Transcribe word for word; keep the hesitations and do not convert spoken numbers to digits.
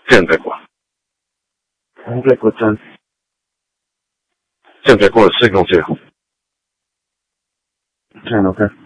现在过， Complex with ten. 现在过了 signal two. ten, okay.